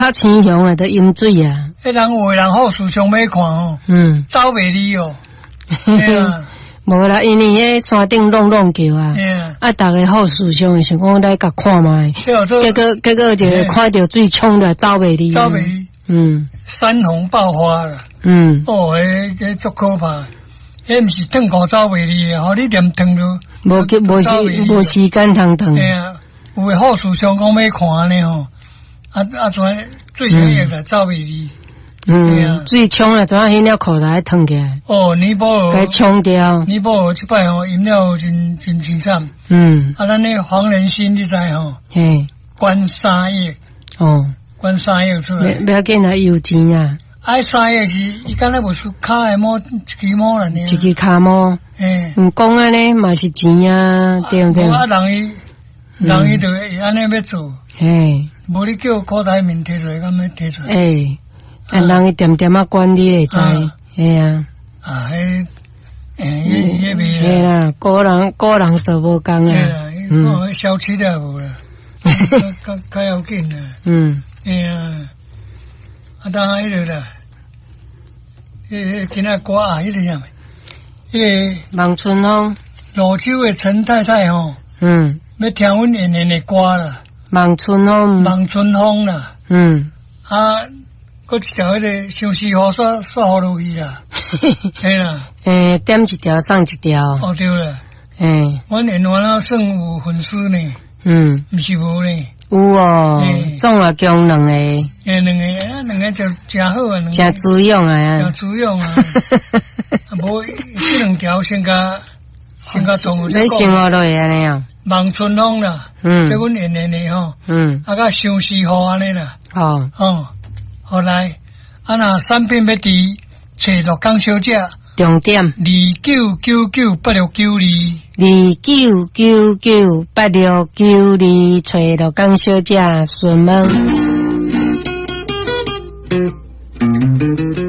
较青雄的都饮水啊。 迄人有的人好事上要看哦，走袂离哦。 无啦，因为迄山顶弄桥啊，啊，逐个好事上想讲来甲看卖，结果就看到水冲来走袂离， 走袂离，山洪爆发啦，迄足可怕，迄毋是腾裤走袂离的，互你连腾都无时间通腾。 嘿啊，有诶好事上讲要看安尼吼，全最容易来走袂离。 水冲了，怎样迄了裤来腾起来？ 尼泊尔该冲掉。 尼泊尔即摆吼，饮了真惨。咱那黄仁勋你知吼？关3亿。关3亿出来。 不要紧啊，有钱啊。 3亿是伊敢若无输骹诶毛一支毛啦呢？ 一支骹毛。讲安尼嘛是钱啊，对不对？ 人伊就安尼要做。无你叫郭台铭摕出来，敢要摕出来？ 人伊点点管理会知，嘿啊。 迄未嘿啦，个人做无共啊。 消气都无啦，较要紧啦。嘿啊，当迄个啦，今仔歌啊，迄个啥物？迄个望春风， 泸州的陈太太吼，要听阮演员的歌啦。 望春风啦。搁一条迄个相思河煞好落去啦，嘿啦， 点一条送一条。 对啦，阮演员啊算有粉丝呢，毋是无呢。 有哦，总也强两个。 两个就真好啊， 真滋养啊， 真滋养啊。无这两条先甲从你生活落去安尼啊？ 望春风啦，这阮演员的吼，甲相思河安尼啦，好来，若产品要伫找乐港小姐， 重点29998692，29998692，找乐港小姐询问。